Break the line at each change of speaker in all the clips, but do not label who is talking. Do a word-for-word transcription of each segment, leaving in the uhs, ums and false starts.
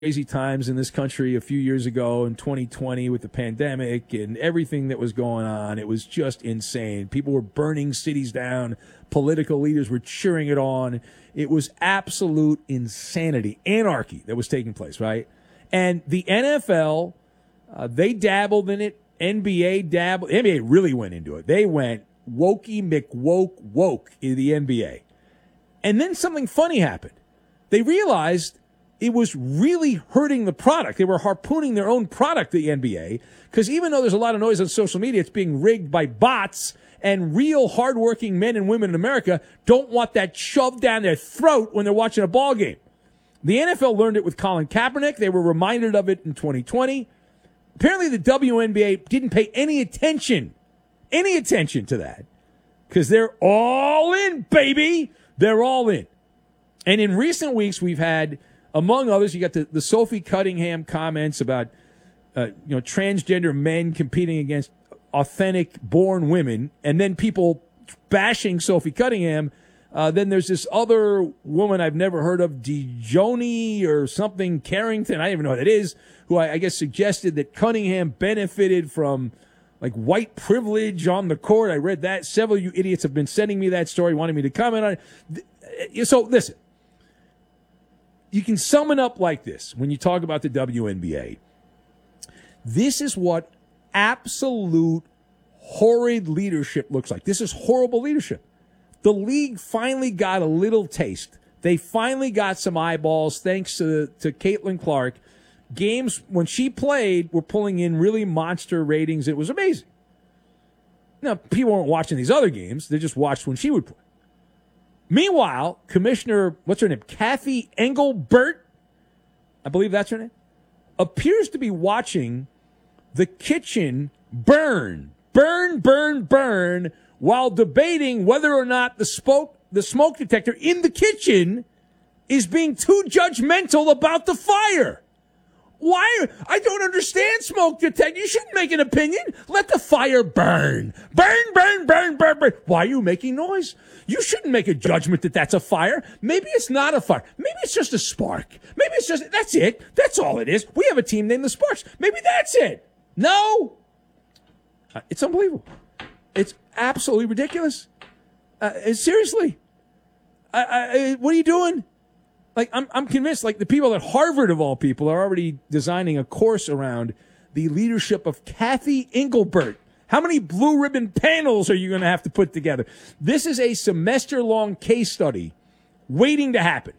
crazy times in this country a few years ago in twenty twenty with the pandemic and everything that was going on. It was just insane. People were burning cities down. Political leaders were cheering it on. It was absolute insanity, anarchy that was taking place, right? And the N F L, uh, they dabbled in it. N B A dabbled. N B A really went into it. They went wokey McWoke woke in the N B A. And then something funny happened. They realized it was really hurting the product. They were harpooning their own product, the N B A, because even though there's a lot of noise on social media, it's being rigged by bots, and real hardworking men and women in America don't want that shoved down their throat when they're watching a ball game. The N F L learned it with Colin Kaepernick. They were reminded of it in twenty twenty. Apparently the W N B A didn't pay any attention, any attention to that, because they're all in, baby. They're all in. And in recent weeks, we've had, among others, you got the, the Sophie Cunningham comments about uh, you know transgender men competing against authentic born women, and then people bashing Sophie Cunningham. Uh, then there's this other woman I've never heard of, Dejoni or something Carrington, I don't even know what it is, who I, I guess suggested that Cunningham benefited from like white privilege on the court. I read that. Several of you idiots have been sending me that story, wanting me to comment on it. So listen. You can sum it up like this when you talk about the W N B A. This is what absolute horrid leadership looks like. This is horrible leadership. The league finally got a little taste. They finally got some eyeballs thanks to, to Caitlin Clark. Games, when she played, were pulling in really monster ratings. It was amazing. Now, people weren't watching these other games. They just watched when she would play. Meanwhile, Commissioner, what's her name? Kathy Engelbert, I believe that's her name, appears to be watching the kitchen burn, burn, burn, burn, while debating whether or not the smoke, the smoke detector in the kitchen is being too judgmental about the fire. Why? I don't understand smoke detector. You shouldn't make an opinion. Let the fire burn. Burn, burn, burn, burn, burn. Why are you making noise? You shouldn't make a judgment that that's a fire. Maybe it's not a fire. Maybe it's just a spark. Maybe it's just, that's it. That's all it is. We have a team named the Sparks. Maybe that's it. No. Uh, it's unbelievable. It's absolutely ridiculous. Uh, seriously. I, I, what are you doing? Like, I'm I'm convinced, like, the people at Harvard, of all people, are already designing a course around the leadership of Kathy Engelbert. How many blue ribbon panels are you going to have to put together? This is a semester-long case study waiting to happen.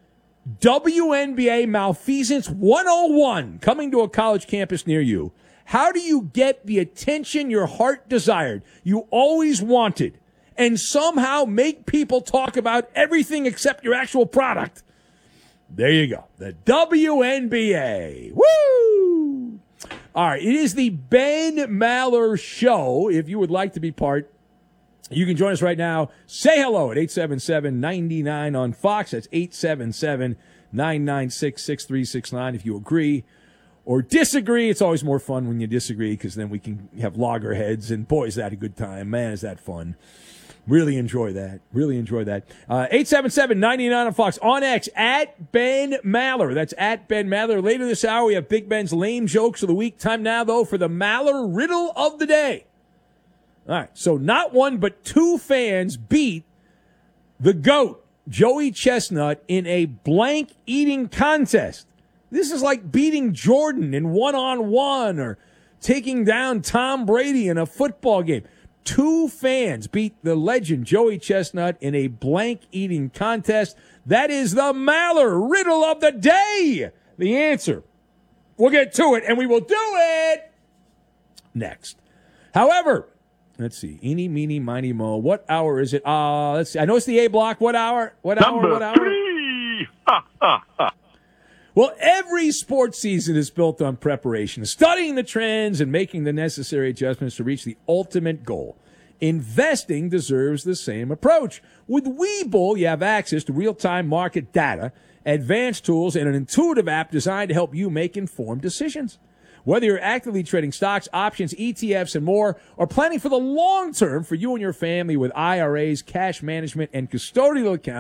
W N B A Malfeasance one oh one coming to a college campus near you. How do you get the attention your heart desired, you always wanted, and somehow make people talk about everything except your actual product? There you go. The W N B A. Woo! All right. It is the Ben Maller Show. If you would like to be part, you can join us right now. Say hello at eight seven seven, nine nine on Fox. That's eight seven seven, nine nine six, six three six nine. If you agree or disagree, it's always more fun when you disagree because then we can have loggerheads. And boy, is that a good time. Man, is that fun. Really enjoy that. Really enjoy that. Uh, eight seven seven, nine nine on Fox. On X, at Ben Maller. That's at Ben Maller. Later this hour, we have Big Ben's lame jokes of the week. Time now, though, for the Maller riddle of the day. All right. So not one, but two fans beat the GOAT, Joey Chestnut, in a blank eating contest. This is like beating Jordan in one-on-one or taking down Tom Brady in a football game. Two fans beat the legend Joey Chestnut in a blank eating contest. That is the Maller riddle of the day. The answer. We'll get to it, and we will do it next. However, let's see. Eeny, meeny, miny, mo. What hour is it? Uh, let's see. I know it's the A block. What hour? What
Number
hour? What hour?
Three. Ha, ha, ha.
Well, every sports season is built on preparation, studying the trends and making the necessary adjustments to reach the ultimate goal. Investing deserves the same approach. With Webull, you have access to real-time market data, advanced tools, and an intuitive app designed to help you make informed decisions. Whether you're actively trading stocks, options, E T Fs, and more, or planning for the long term for you and your family with I R As, cash management, and custodial accounts,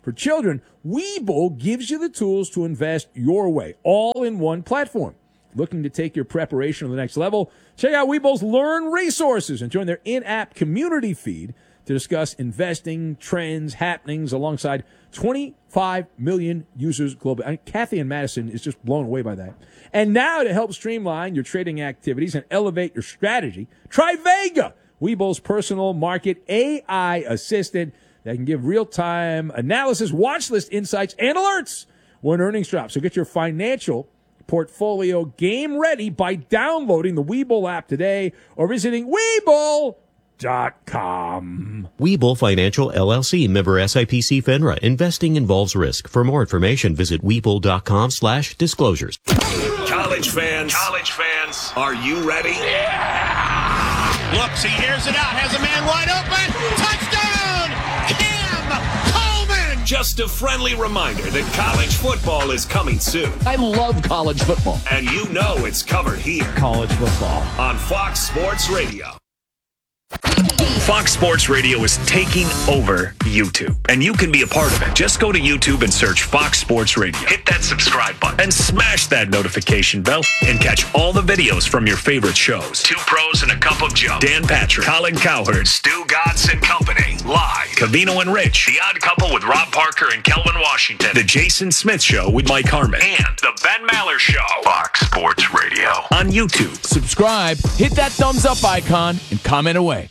For children, Webull gives you the tools to invest your way, all in one platform. Looking to take your preparation to the next level? Check out Webull's Learn resources and join their in-app community feed to discuss investing, trends, happenings alongside twenty-five million users globally. I mean, Kathy and Madison is just blown away by that. And now to help streamline your trading activities and elevate your strategy, try Vega, Webull's personal market A I assistant that can give real-time analysis, watch list insights, and alerts when earnings drop. So get your financial portfolio game ready by downloading the Webull app today or visiting Webull dot com.
Webull Financial, L L C, member S I P C FINRA. Investing involves risk. For more information, visit Webull dot com slash disclosures.
College fans, college fans, are you ready?
Yeah! Looks, he hears it out, has a man wide open. Touchdown! Cam Coleman!
Just a friendly reminder that college football is coming soon.
I love college football.
And you know it's covered here.
College football.
On Fox Sports Radio. Fox Sports Radio is taking over YouTube, and you can be a part of it. Just go to YouTube and search Fox Sports Radio. Hit that subscribe button and smash that notification bell and catch all the videos from your favorite shows. Two Pros and a Cup of Joe. Dan Patrick, Colin Cowherd, Stu Gatz and Company. Live. Cavino and Rich. The Odd Couple with Rob Parker and Kelvin Washington. The Jason Smith Show with Mike Harmon. And The Ben Maller Show. Fox Sports Radio. On YouTube.
Subscribe, hit that thumbs up icon, and comment away.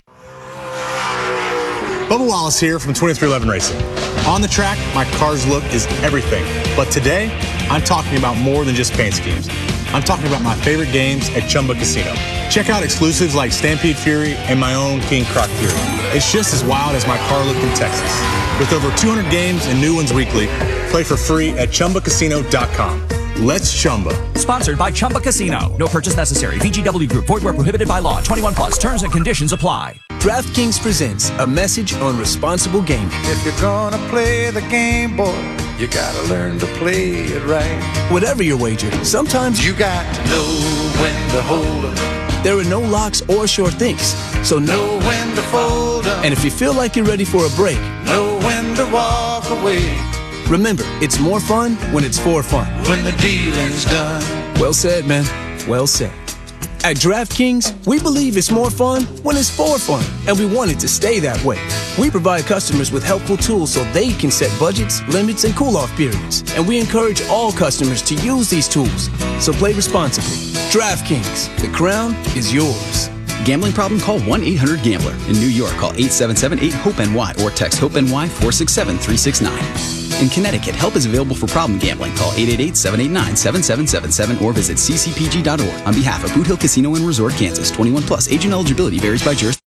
Bubba Wallace here from twenty-three eleven Racing. On the track, my car's look is everything. But today, I'm talking about more than just paint schemes. I'm talking about my favorite games at Chumba Casino. Check out exclusives like Stampede Fury and my own King Croc Fury. It's just as wild as my car look in Texas. With over two hundred games and new ones weekly, play for free at Chumba Casino dot com. Let's Chumba.
Sponsored by Chumba Casino. No purchase necessary. V G W Group. Void where prohibited by law. twenty-one plus. Terms and conditions apply.
DraftKings presents a message on responsible gaming.
If you're gonna play the game, boy, you gotta learn to play it right.
Whatever your wager, sometimes
you got to know when to hold 'em.
There are no locks or sure things, so
know when to fold 'em.
And if you feel like you're ready for a break,
know when to walk away.
Remember, it's more fun when it's for fun.
When the dealing's done.
Well said, man. Well said. At DraftKings, we believe it's more fun when it's for fun, and we want it to stay that way. We provide customers with helpful tools so they can set budgets, limits, and cool-off periods. And we encourage all customers to use these tools. So play responsibly. DraftKings, the crown is yours.
Gambling problem? Call one eight hundred gambler. In New York, call eight seven seven eight hope N Y or text HOPE-NY four six seven three six nine. In Connecticut, help is available for problem gambling. Call eight eight eight seven eight nine seven seven seven seven or visit c c p g dot org. On behalf of Boot Hill Casino and Resort, Kansas, twenty-one plus. Agent eligibility varies by jurisdiction.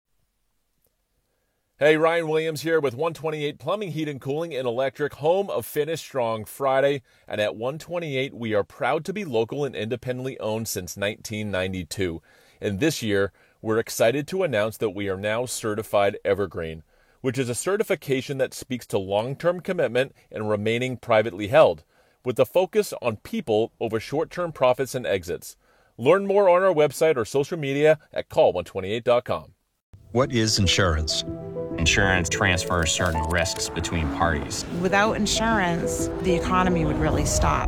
Hey, Ryan Williams here with one twenty-eight Plumbing, Heat and Cooling and Electric, home of Finish Strong Friday. And at one twenty-eight, we are proud to be local and independently owned since nineteen ninety-two. And this year, we're excited to announce that we are now certified Evergreen, which is a certification that speaks to long-term commitment and remaining privately held, with a focus on people over short-term profits and exits. Learn more on our website or social media at call one twenty-eight dot com.
What is insurance?
Insurance transfers certain risks between parties.
Without insurance, the economy would really stop.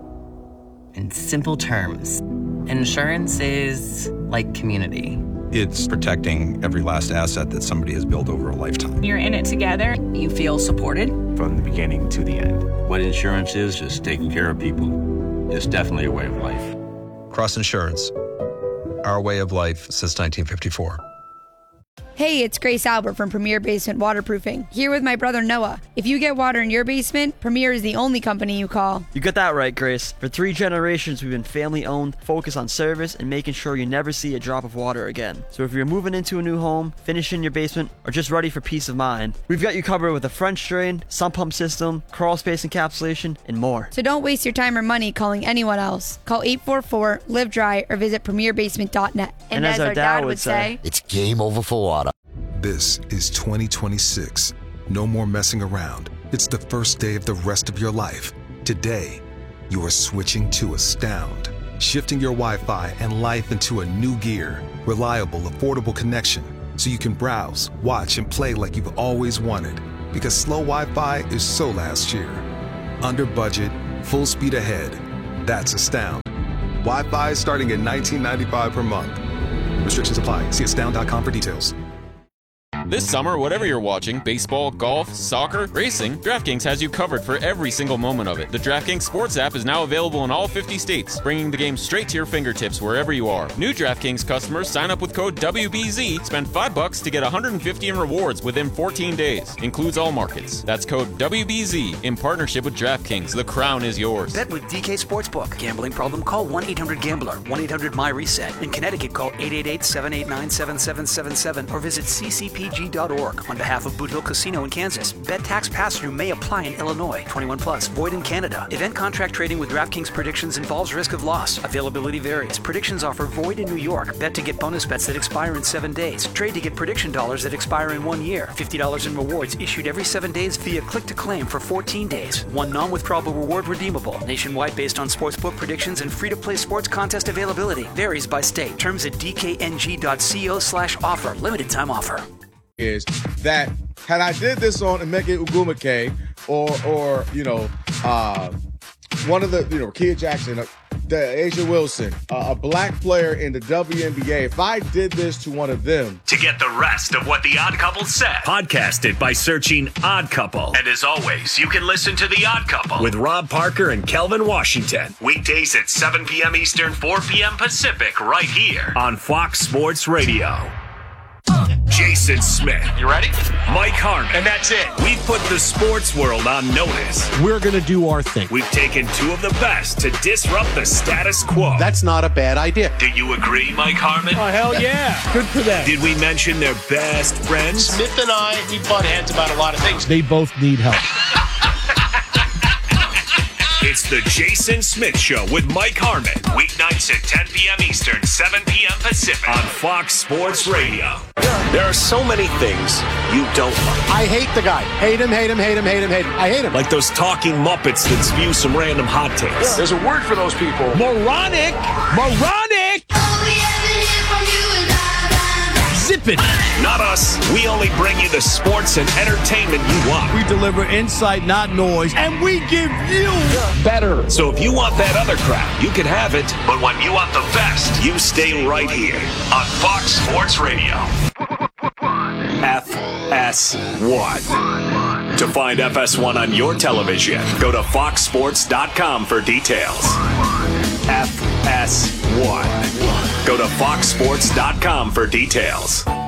In simple terms, insurance is like community.
It's protecting every last asset that somebody has built over a lifetime.
You're in it together.
You feel supported.
From the beginning to the end. What insurance is, is taking care of people. It's definitely a way of life.
Cross Insurance. Our way of life since nineteen fifty-four.
Hey, it's Grace Albert from Premier Basement Waterproofing, here with my brother Noah. If you get water in your basement, Premier is the only company you call.
You got that right, Grace. For three generations, we've been family-owned, focused on service and making sure you never see a drop of water again. So if you're moving into a new home, finishing your basement, or just ready for peace of mind, we've got you covered with a French drain, sump pump system, crawl space encapsulation, and more.
So don't waste your time or money calling anyone else. Call eight four four, live dry or visit premier basement dot net.
And, and as, as our, our dad, dad would say,
it's game over for water.
This is twenty twenty-six. No more messing around. It's the first day of the rest of your life. Today, you are switching to Astound, shifting your Wi-Fi and life into a new gear. Reliable, affordable connection, so you can browse, watch, and play like you've always wanted. Because slow Wi-Fi is so last year. Under budget, full speed ahead. That's Astound. Wi-Fi starting at nineteen ninety-five per month. Restrictions apply. See astound dot com for details.
This summer, whatever you're watching, baseball, golf, soccer, racing, DraftKings has you covered for every single moment of it. The DraftKings Sports app is now available in all fifty states, bringing the game straight to your fingertips wherever you are. New DraftKings customers sign up with code W B Z, spend five bucks to get one hundred fifty in rewards within fourteen days. Includes all markets. That's code W B Z in partnership with DraftKings. The crown is yours.
Bet with D K Sportsbook. Gambling problem? Call one eight hundred gambler. one eight hundred my reset. In Connecticut, call eight eight eight, seven eight nine, seven seven seven seven or visit c c p g dot org. On behalf of Boot Hill Casino in Kansas, bet tax pass-through may apply in Illinois. twenty-one plus, void in Canada. Event contract trading with DraftKings predictions involves risk of loss. Availability varies. Predictions offer void in New York. Bet to get bonus bets that expire in seven days. Trade to get prediction dollars that expire in one year. fifty dollars in rewards issued every seven days via click to claim for fourteen days. One non-withdrawable reward redeemable. Nationwide based on sportsbook predictions and free-to-play sports contest availability. Varies by state. Terms at d k n g dot co slash offer. Limited time offer.
Is that had I did this on Emeka Ugwumike or or you know uh, one of the you know Kia Jackson, uh, Asia Wilson, uh, a black player in the W N B A, if I did this to one of them.
To get the rest of what The Odd Couple said, podcast it by searching Odd Couple. And as always, you can listen to The Odd Couple with Rob Parker and Kelvin Washington. Weekdays at seven p.m. Eastern, four p.m. Pacific, right here on Fox Sports Radio. Jason Smith.
You ready?
Mike Harmon.
And that's it.
We've put the sports world on notice.
We're going to do our thing.
We've taken two of the best to disrupt the status quo.
That's not a bad idea.
Do you agree, Mike Harmon?
Oh, hell yeah. Good for them.
Did we mention their best friends?
Smith and I, we butt heads about a lot of things.
They both need help.
It's the Jason Smith Show with Mike Harmon. Weeknights at ten p.m. Eastern, seven p.m. Pacific on Fox Sports Radio. There are so many things you don't like.
I hate the guy. Hate him, hate him, hate him, hate him, hate him. I hate him.
Like those talking Muppets that spew some random hot takes.
Yeah. There's a word for those people.
Moronic. Moronic. Zip it.
Not us. We only bring you the sports and entertainment you want.
We deliver insight, not noise, and we give you better.
So if you want that other crap, you can have it. But when you want the best, you stay right here on Fox Sports Radio. F S one. To find F S one on your television, go to fox sports dot com for details. F S one. Go to fox sports dot com for details.